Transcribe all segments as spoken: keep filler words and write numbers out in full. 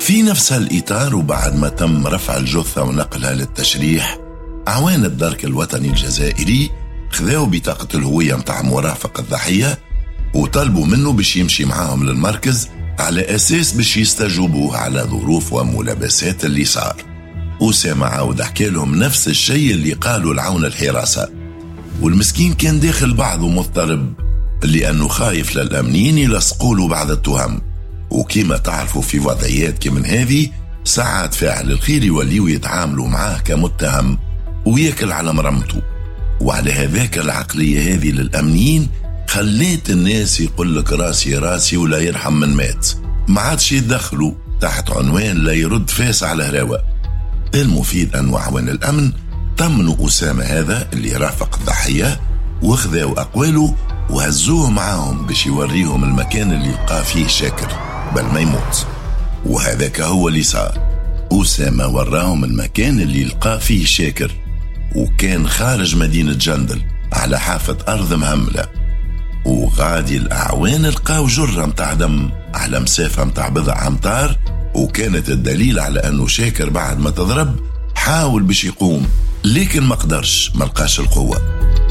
في نفس الإطار وبعد ما تم رفع الجثة ونقلها للتشريح، أعوان الدرك الوطني الجزائري خذاو بطاقة الهوية متاع مرافق الضحية وطلبوا منه باش يمشي معاهم للمركز على أساس باش يستجوبوه على ظروف وملابسات اللي صار. أسامة عاود حكى لهم نفس الشيء اللي قالوا العون الحراسة، والمسكين كان داخل بعضه مضطرب لأنه خايف للأمنين يلصقوله بعض التهم. وكما تعرفوا في وضعيات كمن هذه ساعات فاعل الخير يوليوا يتعاملوا معاه كمتهم وياكل على مرمته. وعلى هذاك العقلية هذه للأمنيين خليت الناس يقول لك راسي راسي ولا يرحم من مات، ما عادش يدخلوا تحت عنوان لا يرد فاس على هراوة. المفيد أن أعوان الأمن طمنوا أسامة هذا اللي رافق الضحية واخذوا أقواله وهزوه معاهم باش يوريهم المكان اللي لقى فيه شاكر بل ما يموت. وهذاك هو اللي صار، أسامة وراهم المكان اللي لقى فيه شاكر، وكان خارج مدينة جندل على حافة أرض مهملة. وغادي الأعوان لقاو جرة متاع دم على مسافة متاع بضع أمتار، وكانت الدليل على أنه شاكر بعد ما تضرب حاول باش يقوم لكن ما قدرش، ما لقاش القوة.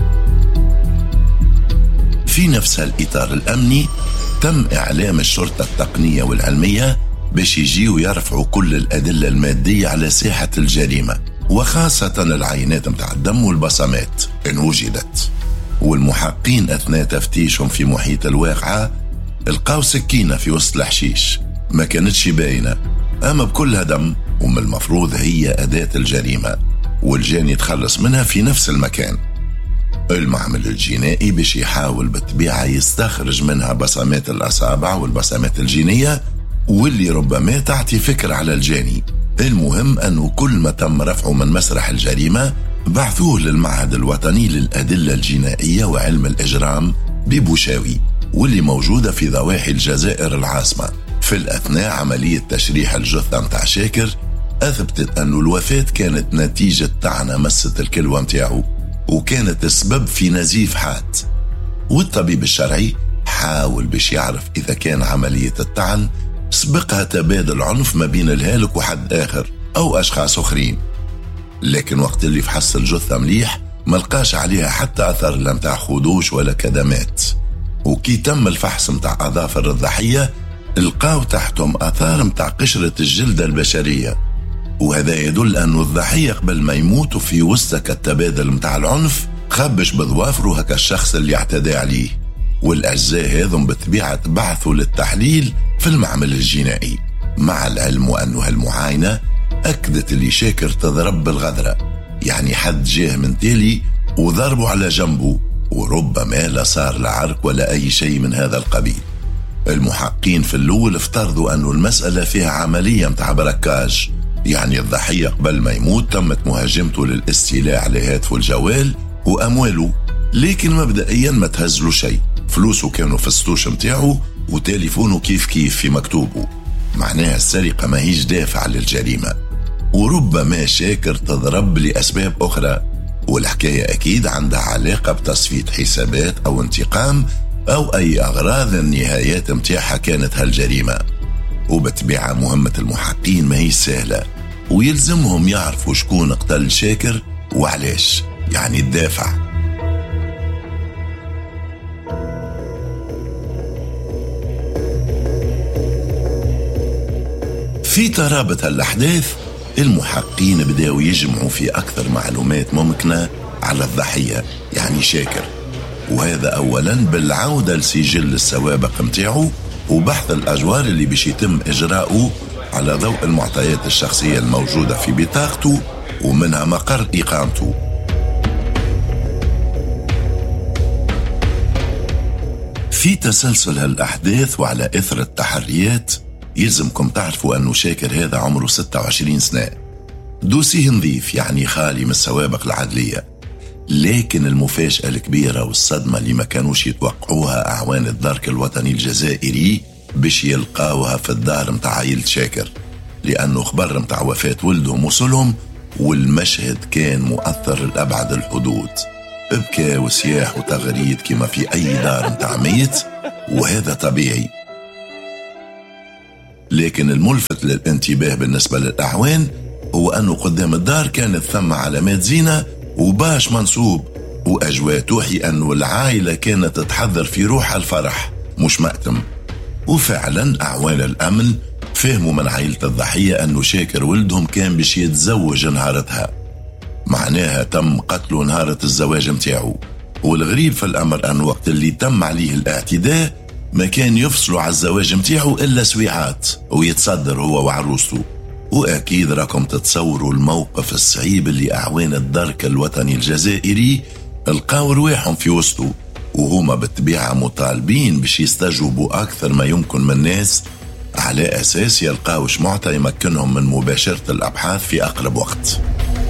في نفس الإطار الأمني تم إعلام الشرطة التقنية والعلمية باش يجيوا يرفعوا كل الأدلة المادية على ساحة الجريمة، وخاصة العينات متاع الدم والبصمات إن وجدت. والمحققين أثناء تفتيشهم في محيط الواقعة لقاو سكينة في وسط الحشيش ما كانتش باينة، أما بكلها دم، ومن المفروض هي أداة الجريمة، والجاني يتخلص منها في نفس المكان. المعمل الجنائي باش يحاول بالطبيعة يستخرج منها بصمات الأصابع والبصمات الجينية واللي ربما تعطي فكرة على الجاني. المهم أنه كل ما تم رفعه من مسرح الجريمة بعثوه للمعهد الوطني للأدلة الجنائية وعلم الإجرام ببوشاوي، واللي موجودة في ضواحي الجزائر العاصمة. في الأثناء عملية تشريح الجثة متاع شاكر أثبتت أن الوفاة كانت نتيجة طعنة مست الكلوة متاعه، وكانت السبب في نزيف حاد. والطبيب الشرعي حاول باش يعرف إذا كان عملية الطعن سبقها تبادل عنف ما بين الهالك وحد آخر أو أشخاص أخرين، لكن وقت اللي فحص الجثة مليح ملقاش عليها حتى أثر لا متاع خدوش ولا كدمات. وكي تم الفحص متاع أظافر الضحية لقاو تحتهم أثار متاع قشرة الجلدة البشرية، وهذا يدل أن الضحية قبل ما يموت في وسط التبادل متاع العنف خبش بظوافره هكا الشخص اللي اعتدى عليه. والأجزاء هذم بطبيعة بعثوا للتحليل في المعمل الجنائي، مع العلم أنه هالمعاينة أكدت اللي شاكر تضرب بالغدرة، يعني حد جاه من تالي وضربه على جنبه، وربما لا صار لا عرك ولا أي شيء من هذا القبيل. المحققين في الأول افترضوا أنه المسألة فيها عملية متاع بركاج، يعني الضحية قبل ما يموت تمت مهاجمته للاستيلاء على هاتفه الجوال وأمواله، لكن مبدئيا ما تهزلوا شيء، فلوسه كانوا في السطوش متاعه وتليفونه كيف كيف في مكتوبه، معناها السرقة ما هيش دافع للجريمة. وربما شاكر تضرب لأسباب أخرى، والحكاية أكيد عندها علاقة بتصفية حسابات أو انتقام أو أي أغراض النهايات متاعها كانت هالجريمة. وبتبيع مهمة المحققين ما هي سهلة، ويلزمهم يعرفوا شكون قتل شاكر وعلاش، يعني الدافع. في ترابط الأحداث المحققين بدأوا يجمعوا في أكثر معلومات ممكنة على الضحية يعني شاكر، وهذا أولا بالعودة لسجل السوابق متاعه وبحث الأجوار اللي بيش يتم إجراؤه على ضوء المعطيات الشخصية الموجودة في بطاقته ومنها مقر إقامته. في تسلسل هالأحداث وعلى إثر التحريات يلزمكم تعرفوا أنه شاكر هذا عمره ستة وعشرين سنة، دوسيه نظيف يعني خالي من السوابق العدلية. لكن المفاجأة الكبيرة والصدمة اللي ما كانوش يتوقعوها أعوان الدرك الوطني الجزائري باش يلقاوها في الدار متاع عائلة شاكر، لأنه خبر متاع وفاة ولدهم وصلهم، والمشهد كان مؤثر لأبعد الحدود، ابكى وسياح وتغريد كما في أي دار متاع ميت، وهذا طبيعي. لكن الملفت للانتباه بالنسبة للأعوان هو أنه قدام الدار كانت ثم علامات زينة وباش منصوب، وأجواء توحي أنه العائلة كانت تحضر في روحها الفرح مش مأتم. وفعلا أعوان الأمن فهموا من عائلة الضحية أنه شاكر ولدهم كان باش يتزوج نهارتها، معناها تم قتله نهارة الزواج متاعه. والغريب في الأمر أن وقت اللي تم عليه الاعتداء ما كان يفصلوا على الزواج متاعه إلا سويعات ويتصدر هو وعروسته. وأكيد راكم تتصوروا الموقف الصعيب اللي أعوان الدرك الوطني الجزائري لقاو رواحهم في وسطه، وهما بالطبيعة مطالبين باش يستجوبوا أكثر ما يمكن من الناس على أساس يلقاو شمعطة يمكنهم من مباشرة الأبحاث في أقرب وقت.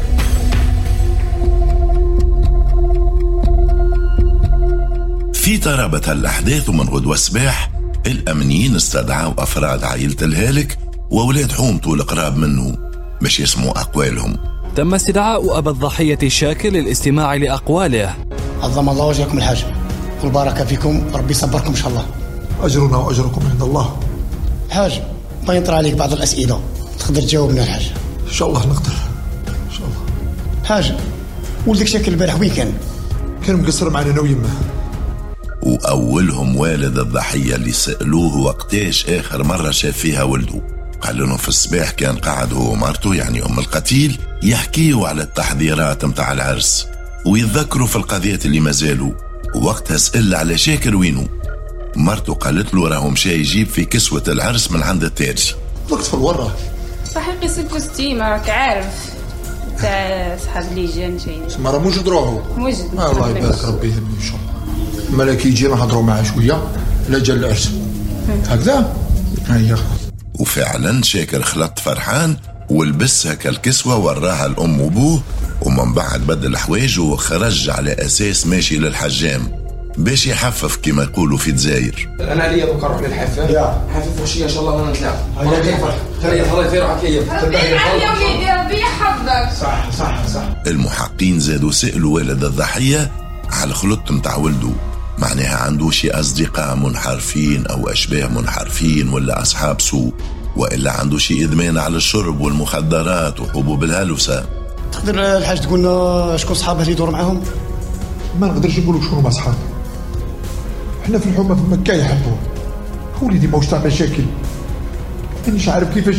في ترابة الأحداث ومن غدوة الصباح الأمنيين استدعوا أفراد عائلة الهالك وولاد حومته القراب منه باش يسمعوا أقوالهم. تم استدعاء أبا الضحية شاكر للاستماع لأقواله. عظم الله وجهكم الحاج والبركة فيكم، ربي يصبركم إن شاء الله. أجرنا وأجركم عند الله. حاج بينطر عليك بعض الأسئلة، تقدر تجاوبنا الحاج؟ إن شاء الله نقدر إن شاء الله. حاج ولدك شاكر البارح وين كان؟ كان مقصر معنا أنا ويمه. وأولهم والد الضحية اللي سألوه وقتاش آخر مرة شاف فيها ولده، قال لهم في الصباح كان قاعد هو ومرته يعني أم القتيل يحكيوا على التحضيرات متاع العرس ويتذكروا في القضيات اللي مازالوا. ووقتها سأل على شاكر وينه، مرته قالت له راهو مشى يجيب في كسوة العرس من عند التارجي. وقت في الورة صحيح قيس الكوستيمة راك عارف تاع صحاب لي جان شيء مرة موجود روحو موجود. الله يبارك ربي يهمني إن شاء الله. ملك يجي نهضروا معاه شوية لا جا العرس هكذا هيا. وفعلا شاكر خلط فرحان ولبس هكا الكسوة وراها الأم وبوه، ومن بعد بدل حوايجه وخرج على أساس ماشي للحجام باش يحفف كما يقولوا في الجزائر. انا عليا دوكا نروح للحفاف حفاف وشيه ان شاء الله وانا نتلاقى. الله يفرح خلي الله يطير عليك ربي يا وليدي ربي يحفظك. صح صح صح. المحققين زادوا سألوا والد الضحية على خلط متاع ولده، معناها عنده شي أصدقاء منحرفين أو أشباه منحرفين ولا أصحاب سوء، وإلا عنده شي إدمان على الشرب والمخدرات وحبوب الهلوسة. تقدر الحاج تقول لنا شكون صحابه اللي يدور معاهم؟ ما نقدرش نقولوا شكون هما صحابه، احنا في الحومة في مكة يحبوه. وليدي موش تاع مشاكل مانيش عارف كيفاش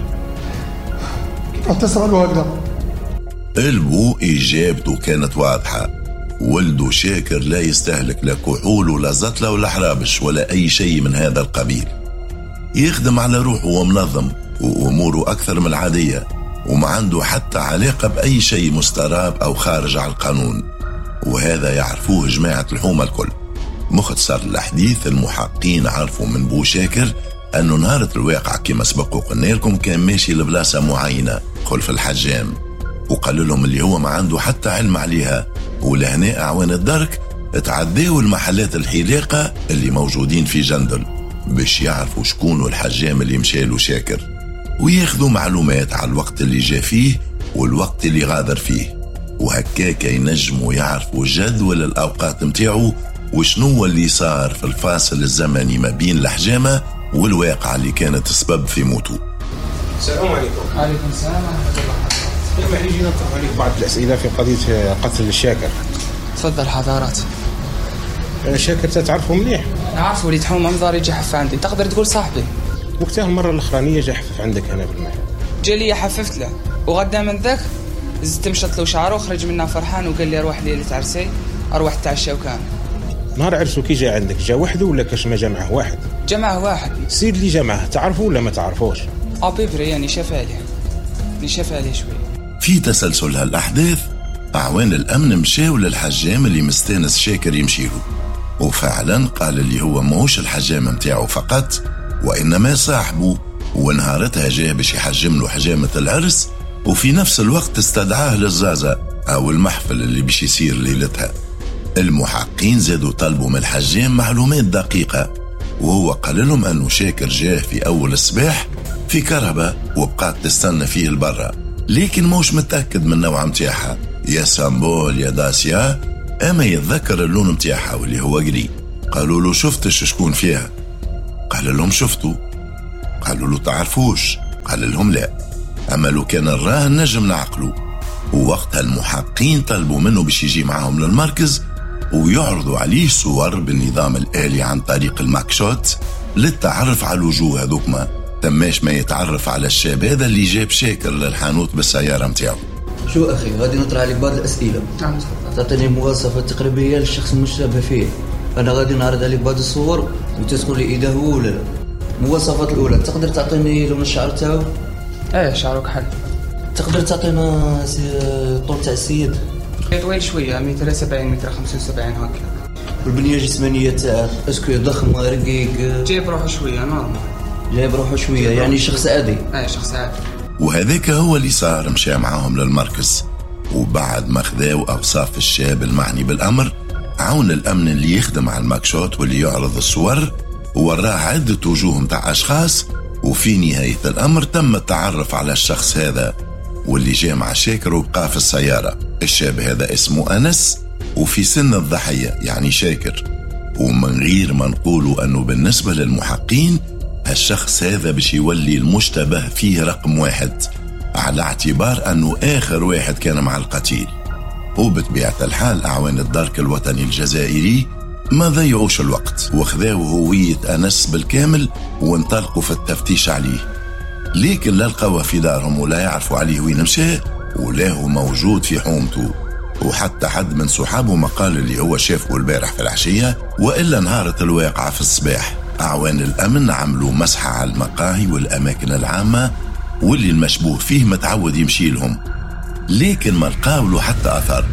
كيف تصرالو هكذا. البو إجابته كانت واضحة، ولده شاكر لا يستهلك لا كحول ولا زطلة ولا حرابش ولا أي شيء من هذا القبيل، يخدم على روحه ومنظم وأموره أكثر من العادية وما عنده حتى علاقة بأي شيء مستراب أو خارج على القانون، وهذا يعرفوه جماعة الحومة الكل. مختصر الحديث المحققين عرفوا من بو شاكر أنه نهارة الواقع كما سبق وقلنا لكم كان ماشي لبلاصة معينة خلف الحجام، وقال لهم اللي هو ما عنده حتى علم عليها، ولهنا أعوان الدرك تعداوا المحلات الحلاقة اللي موجودين في جندل باش يعرفوا شكون الحجام اللي مشالو شاكر، وياخذوا معلومات على الوقت اللي جا فيه والوقت اللي غادر فيه، وهكاك ينجموا يعرفوا جدول الأوقات متاعو وشنو اللي صار في الفاصل الزمني ما بين الحجامة والواقع اللي كانت سبب في موته. السلام عليكم. عليكم السلام ورحمة الله. ما يجي نطرح عليك بعض الأسئلة في قضية قتل الشاكر. تفضل حضرات. شاكر تعرفه مليح؟ نعرفه وليد حومة مضاري جا حف عندي، تقدر تقول صاحبي. وقتها المرة الأخرانية جا حفف عندك هنا بالمحل. جا لي حففت له وغدا من ذاك زدت مشط له شعره وخرج منها فرحان وقال لي أروح ليلة عرسي أروح تعشى وكان. نهار عرسو كي جا عندك جا وحده ولا كاش ما جا معه واحد؟ جا معه واحد. سيد اللي جا معه تعرفه ولا ما تعرفوش؟ أبيبري يعني شاف عليه يعني شاف عليه شوي. في تسلسل هالأحداث أعوان الأمن مشاو للحجام اللي مستانس شاكر يمشيله، وفعلا قال اللي هو موش الحجام متاعه فقط وإنما صاحبه، ونهارتها جاء باش يحجم له حجامة العرس وفي نفس الوقت استدعاه للزازة أو المحفل اللي باش يصير ليلتها. المحققين زادوا طلبوا من الحجام معلومات دقيقة، وهو قال لهم أنه شاكر جاه في أول الصباح في كرهبة وبقات تستنى فيه البرة، لكن موش متأكد من نوع متاعها يا سامبول يا داسيا، أما يتذكر اللون متاعها واللي هو قري. قالوا له شفتش شكون فيها؟ قال لهم شفتوا. قالوا له تعرفوش؟ قال لهم لا، أما لو كان الراهن نجم نعقله. ووقتها المحققين طلبوا منه باش يجي معهم للمركز ويعرضوا عليه صور بالنظام الآلي عن طريق الماكشوت للتعرف على الوجوه هذوكما. تماش ما يتعرف على الشاب هذا اللي جاب شاكر للحانوت بالسيارة متاعه. شو أخي غادي نطرح عليك بعض الأسئلة. نعم. تعطيني مواصفات تقريبية للشخص المشتبه فيه. أنا غادي نعرض عليك بعض الصور وتذكر لي إذا هو ولا لا. المواصفات الأولى، تقدر تعطيني لون الشعر تاعو؟ ايه شعرك حل. تقدر تعطينا الطول تاع السيد؟ طويل شوية، متر وسبعين متر خمسة وسبعين هكا. والبنية الجسمانية تاعه اسكو ضخم رقيق؟ جايب روحه شوية نورمال. جايب روحه شوية يعني شخص عادي. ايه شخص عادي. وهذاك هو اللي صار، مشى معاهم للمركز، وبعد ما خذاو أوصاف الشاب المعني بالأمر عون الأمن اللي يخدم على الماكشوت واللي يعرض الصور وراه عدة وجوه متاع أشخاص. وفي نهاية الأمر تم التعرف على الشخص هذا واللي جاء مع شاكر وبقى في السيارة. الشاب هذا اسمه أنس وفي سن الضحية يعني شاكر. ومن غير ما نقولوا أنه بالنسبة للمحققين الشخص هذا باش يولي المشتبه فيه رقم واحد على اعتبار أنه آخر واحد كان مع القتيل. وبطبيعة الحال أعوان الدرك الوطني الجزائري ما ضيعوش الوقت وخذاو هوية أنس بالكامل وانطلقوا في التفتيش عليه، لكن لا لقوا في دارهم ولا يعرفوا عليه وين مشى ولا هو موجود في حومته. وحتى حد من صحابه ما قال اللي هو شافه البارح في العشية وإلا نهارة الواقعة في الصباح. أعوان الأمن عملوا مسحة على المقاهي والأماكن العامة واللي المشبوه فيه متعود يمشي لهم، لكن ما لقاو له حتى أثر.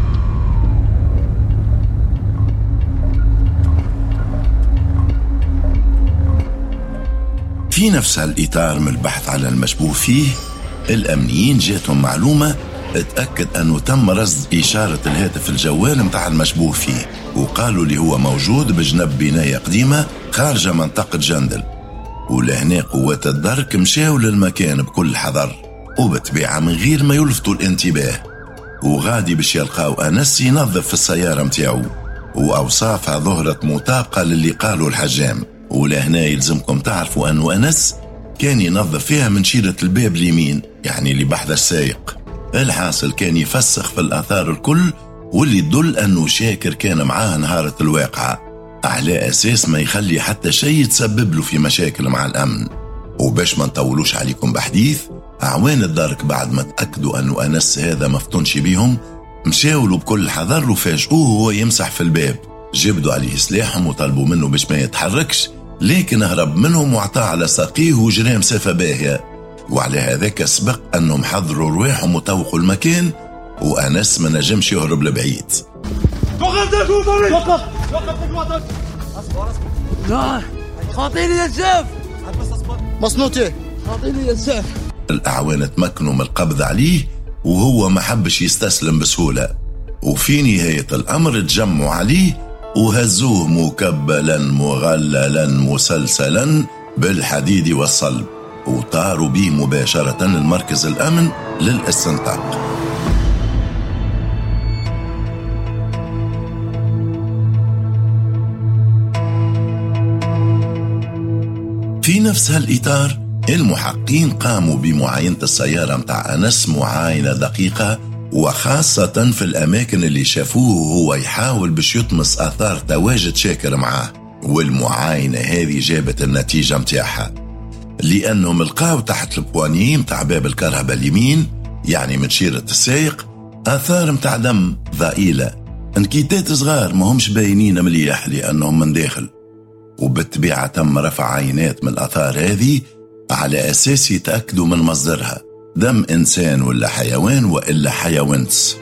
في نفس الإطار من البحث على المشبوه فيه الأمنيين جاتهم معلومة اتأكد أنه تم رصد إشارة الهاتف الجوال متاع المشبوه فيه، وقالوا لي هو موجود بجنب بناية قديمة خارجة منطقة جندل. ولهنا قوات الدرك مشاو للمكان بكل حذر وبتبيعة من غير ما يلفتوا الانتباه، وغادي باش يلقاو أنس ينظف في السيارة متاعو وأوصافها ظهرت مطابقة للي قالوا الحجام. ولهنا يلزمكم تعرفوا أنه أنس كان ينظف فيها من شيرة الباب اليمين يعني اللي بحذا السايق. الحاصل كان يفسخ في الآثار الكل واللي يدل أنه شاكر كان معاه نهارة الواقعة على أساس ما يخلي حتى شيء يتسبب له في مشاكل مع الأمن. وباش ما نطولوش عليكم بحديث، أعوان الدارك بعد ما تأكدوا أنه أنس هذا مفتونش بيهم مشاولوا بكل حذر وفاجئوه وهو يمسح في الباب. جبدوا عليه سلاحهم وطلبوا منه باش ما يتحركش، لكن هرب منهم وعطاه على ساقيه وجرى مسافة باهية. وعلى هذاك سبق أنهم حضروا رواحهم وطوقوا المكان وأنس ما نجمش يهرب لبعيد. وقف وقف وقف لا خاطيني يا سيف مصنوتي خاطيني يا سيف. الأعوان تمكنوا من القبض عليه وهو ما حبش يستسلم بسهولة، وفي نهاية الأمر تجمعوا عليه وهزوه مكبلا مغللا مسلسلا بالحديد والصلب وطاروا به مباشرة للمركز الأمن للاستنطاق. في نفس هالإطار المحققين قاموا بمعاينة السيارة متاع أنس معاينة دقيقة، وخاصة في الأماكن اللي شافوه وهو يحاول باش يطمس آثار تواجد شاكر معاه. والمعاينة هذه جابت النتيجة متاعها، لأنهم لقاو تحت البوانيه متاع باب الكهرباء اليمين يعني من شيرة السايق آثار متاع دم ضئيلة، انكيتات صغار ما همش باينين مليح لأنهم من داخل. وبالطبيعة تم رفع عينات من الآثار هذه على أساس يتأكدوا من مصدرها، دم إنسان ولا حيوان وإلا حيوانس.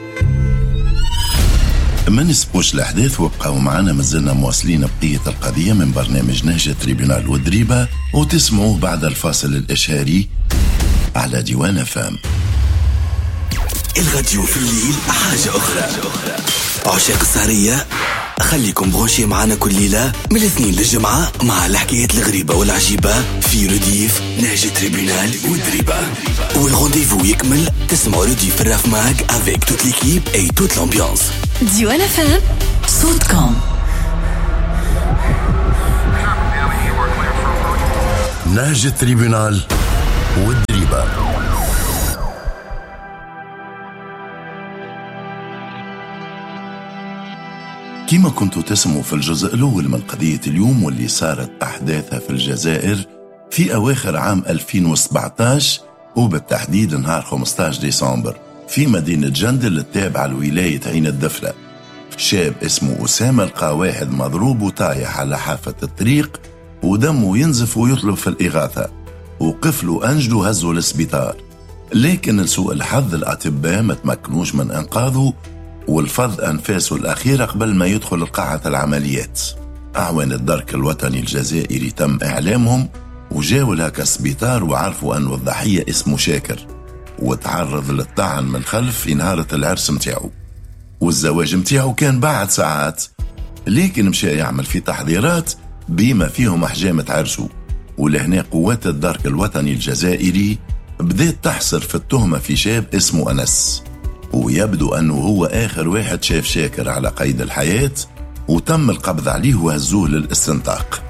ما نسبوش الأحداث وابقوا معنا، مازلنا مواصلين بقية القضية من برنامج نهج تريبيونال ودريبة، وتسمعوه بعد الفاصل الإشهاري على ديوان فام. الراديو في الليل حاجة أخرى. عشاق السهرية خليكم بغوشي معنا كل ليلة من الاثنين للجمعة مع الحكايات الغريبة والعجيبة في رديف نهج تريبيونال ودريبة. والغونديفو يكمل تسمعوا رديف الراف ماغ avec toute l'équipe et toute l'ambiance. ديوان فام صوتكم. نهج تريبونال والدريبة. كما كنتوا تسمعوا في الجزء الأول من قضية اليوم واللي صارت أحداثها في الجزائر في أواخر عام ألفين وسبعطاش وبالتحديد نهار خمسطاش ديسمبر في مدينة جندل التابعة لولاية عين الدفلة. شاب اسمه أسامة لقى واحد مضروب وطايح على حافة الطريق ودمه ينزف ويطلب في الإغاثة، وقفلوا أنجلوا هزوا للسبيطار، لكن لسوء الحظ الأطباء ما تمكنوش من إنقاذه والفض أنفاسه الأخيرة قبل ما يدخل قاعة العمليات. أعوان الدرك الوطني الجزائري تم إعلامهم وجاوا لهاك السبيطار وعرفوا أن الضحية اسمه شاكر وتعرض للطعن من خلف في نهارة العرس متاعه، والزواج متاعه كان بعد ساعات، لكن مشى يعمل في تحضيرات بما فيهم أحجام عرسه. ولهنا قوات الدرك الوطني الجزائري بدأت تحصر في التهمة في شاب اسمه أنس، ويبدو أنه هو آخر واحد شاف شاكر على قيد الحياة، وتم القبض عليه وهزوه للاستنطاق.